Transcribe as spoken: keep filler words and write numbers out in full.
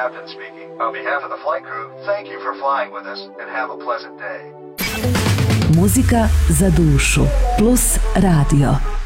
captain speaking. On behalf of the flight crew, thank you for flying with us and have a pleasant day. Muzika za dušu plus radio.